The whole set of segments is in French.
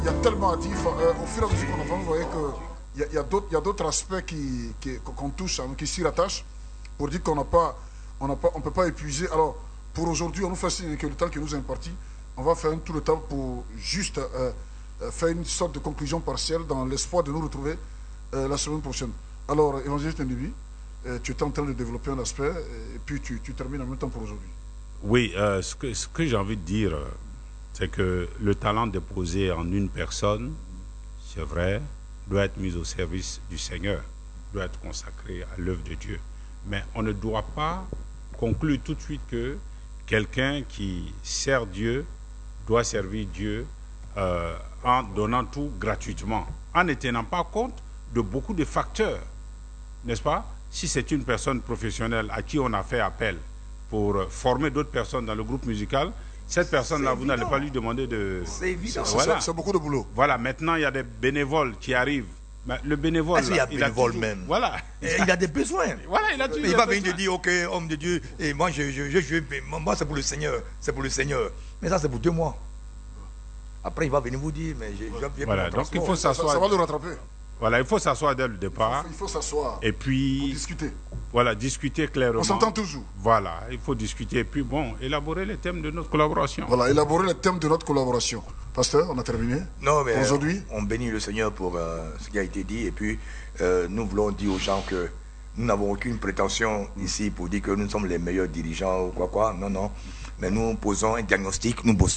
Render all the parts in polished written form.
Il y a tellement à dire. Au fur et à mesure qu'on avance, vous voyez qu'il y a d'autres aspects qu'on touche, hein, qui s'y rattachent, pour dire qu'on ne peut pas épuiser. Alors, pour aujourd'hui, on nous fait signe que le temps qui nous est imparti, on va faire un tour de table pour juste faire une sorte de conclusion partielle dans l'espoir de nous retrouver la semaine prochaine. Alors, évangéliste Ndébi, tu es en train de développer un aspect et puis tu termines en même temps pour aujourd'hui. Oui, ce que j'ai envie de dire, c'est que le talent déposé en une personne, c'est vrai, doit être mis au service du Seigneur, doit être consacré à l'œuvre de Dieu. Mais on ne doit pas conclure tout de suite que quelqu'un qui sert Dieu doit servir Dieu en donnant tout gratuitement, en ne tenant pas compte de beaucoup de facteurs, n'est-ce pas? Si c'est une personne professionnelle à qui on a fait appel pour former d'autres personnes dans le groupe musical, cette personne-là, vous n'allez pas lui demander de... C'est évident. Voilà. C'est beaucoup de boulot. Voilà, maintenant il y a des bénévoles qui arrivent. Mais le bénévole, il y a bénévole toujours... même. Voilà. Il a des besoins. Voilà, il va venir te dire, ok, homme de Dieu, et moi, moi c'est pour le Seigneur, c'est pour le Seigneur. Mais ça, c'est pour 2 mois. Après, il va venir vous dire, mais je viens voilà, donc il faut s'asseoir. Ça va le rattraper. Voilà, il faut s'asseoir dès le départ. Il faut s'asseoir. Et puis... Pour discuter. Voilà, discuter clairement. On s'entend toujours. Voilà, il faut discuter et puis bon, élaborer les thèmes de notre collaboration. Voilà, élaborer les thèmes de notre collaboration. Pasteur, on a terminé. Non, mais aujourd'hui, on bénit le Seigneur pour ce qui a été dit. Et puis, nous voulons dire aux gens que nous n'avons aucune prétention ici pour dire que nous sommes les meilleurs dirigeants ou quoi. Non, non. Mais nous posons un diagnostic,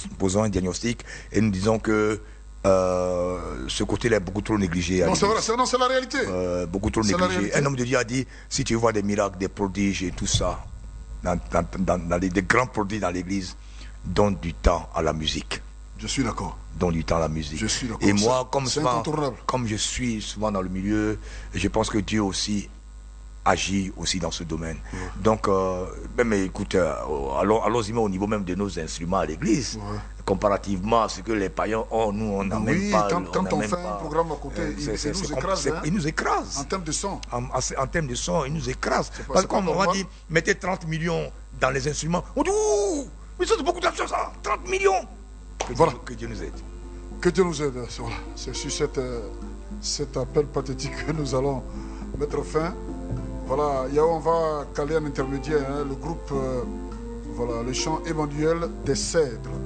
et nous disons que ce côté-là est beaucoup trop négligé. Non, c'est vrai, c'est la réalité. Beaucoup trop négligé. Un homme de Dieu a dit, si tu vois des miracles, des prodiges et tout ça, des grands prodiges dans l'église, donne du temps à la musique. Je suis d'accord. Donne du temps à la musique. Je suis d'accord. Et moi, comme je suis souvent dans le milieu, je pense que Dieu aussi agit aussi dans ce domaine. Donc, mais écoute, allons-y au niveau même de nos instruments à l'église. Comparativement à ce que les païens ont, nous, on n'a même pas... Quand on fait un programme à côté, ils nous écrasent. En termes de son. En termes de son, ils nous écrasent. Parce que quand on va dire, mettez 30 millions dans les instruments, on dit, ouh, mais ça c'est beaucoup d'argent ça, 30 millions. Que Dieu nous aide. Que Dieu nous aide. Voilà. C'est sur cet appel pathétique que nous allons mettre fin. Voilà, on va caler un intermédiaire, hein, le groupe, voilà, le chant Emmanuel des Cèdres.